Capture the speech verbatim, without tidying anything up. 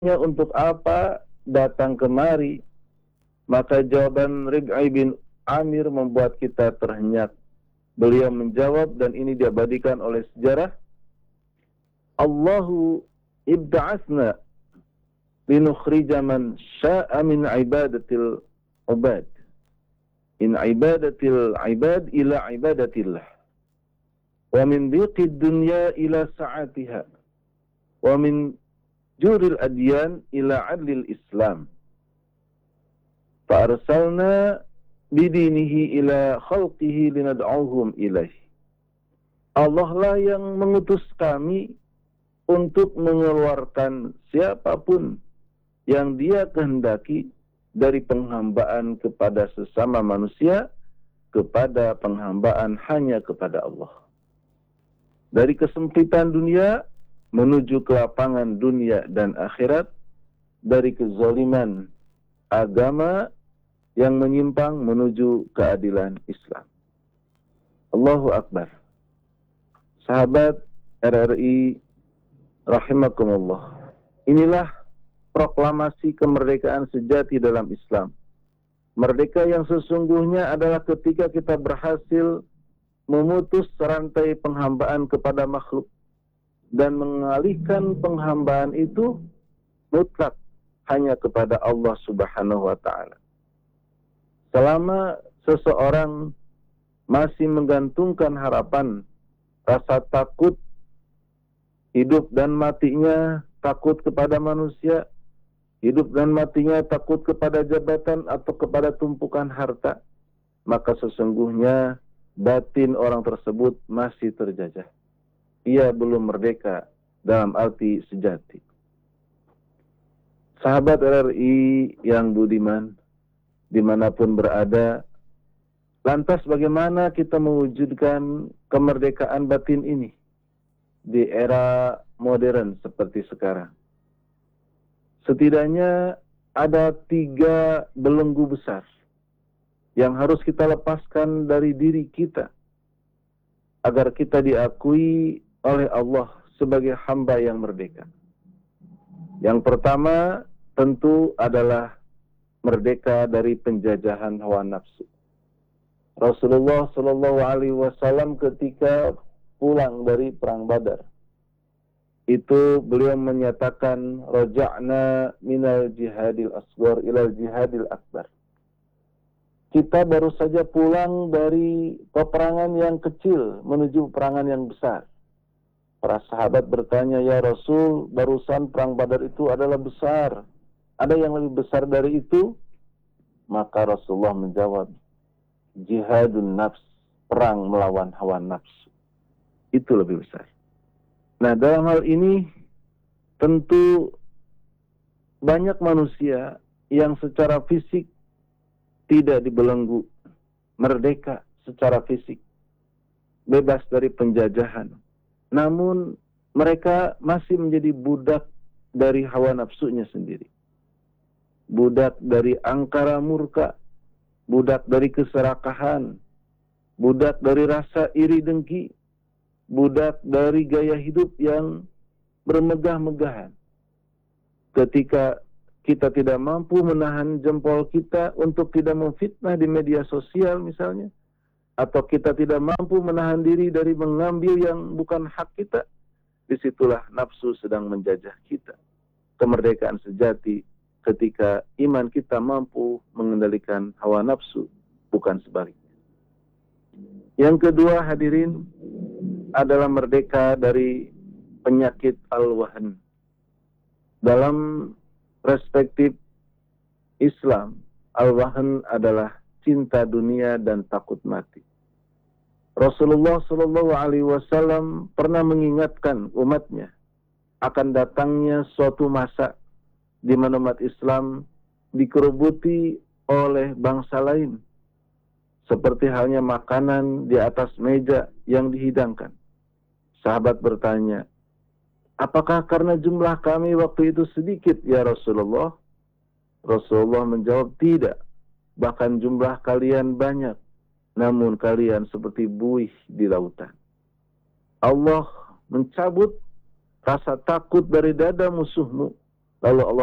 untuk apa datang kemari? Maka jawaban Rib'i bin Amir membuat kita terhenyak. Beliau menjawab, dan ini diabadikan oleh sejarah, Allahu ibda'asna linukhrija man sya'a min ibadatil ubad in ibadatil ibad ila ibadatillah wa min dhiqid dunya ila sa'atiha wa min juril adyan ila adlil islam fa arsalna bidinihi ila khalqihi linad'uhum ilaih. Allah lah yang mengutus kami untuk mengeluarkan siapapun yang dia kehendaki dari penghambaan kepada sesama manusia kepada penghambaan hanya kepada Allah. Dari kesempitan dunia menuju ke lapangan dunia dan akhirat, dari kezaliman agama yang menyimpang menuju keadilan Islam. Allahu Akbar. Sahabat R R I rahimakumullah. Inilah proklamasi kemerdekaan sejati dalam Islam. Merdeka yang sesungguhnya adalah ketika kita berhasil memutus rantai penghambaan kepada makhluk dan mengalihkan penghambaan itu mutlak hanya kepada Allah Subhanahu wa taala. Selama seseorang masih menggantungkan harapan, rasa takut hidup dan matinya takut kepada manusia, hidup dan matinya takut kepada jabatan atau kepada tumpukan harta, maka sesungguhnya batin orang tersebut masih terjajah. Ia belum merdeka dalam arti sejati. Sahabat R R I yang budiman, dimanapun berada, lantas bagaimana kita mewujudkan kemerdekaan batin ini di era modern seperti sekarang? Setidaknya ada tiga belenggu besar yang harus kita lepaskan dari diri kita agar kita diakui oleh Allah sebagai hamba yang merdeka. Yang pertama tentu adalah merdeka dari penjajahan hawa nafsu. Rasulullah Shallallahu Alaihi Wasallam ketika pulang dari perang Badar, itu beliau menyatakan raja'na minal jihadil asghar ilal jihadil akbar. Kita baru saja pulang dari peperangan yang kecil menuju peperangan yang besar. Para sahabat bertanya, ya Rasul, barusan perang Badar itu adalah besar. Ada yang lebih besar dari itu? Maka Rasulullah menjawab, jihadun nafs, perang melawan hawa nafsu. Itu lebih besar. Nah, dalam hal ini tentu banyak manusia yang secara fisik tidak dibelenggu, merdeka secara fisik, bebas dari penjajahan. Namun mereka masih menjadi budak dari hawa nafsunya sendiri. Budak dari angkara murka, budak dari keserakahan, budak dari rasa iri dengki, budak dari gaya hidup yang bermegah-megahan. Ketika kita tidak mampu menahan jempol kita untuk tidak memfitnah di media sosial misalnya, atau kita tidak mampu menahan diri dari mengambil yang bukan hak kita, disitulah nafsu sedang menjajah kita. Kemerdekaan sejati ketika iman kita mampu mengendalikan hawa nafsu, bukan sebaliknya. Yang kedua, hadirin, adalah merdeka dari penyakit al-wahn. Dalam perspektif Islam, al-wahn adalah cinta dunia dan takut mati. Rasulullah Shallallahu Alaihi Wasallam pernah mengingatkan umatnya akan datangnya suatu masa di mana umat Islam dikerubuti oleh bangsa lain, seperti halnya makanan di atas meja yang dihidangkan. Sahabat bertanya, apakah karena jumlah kami waktu itu sedikit ya Rasulullah? Rasulullah menjawab, tidak. Bahkan jumlah kalian banyak, namun kalian seperti buih di lautan. Allah mencabut rasa takut dari dada musuhmu Lalu Allah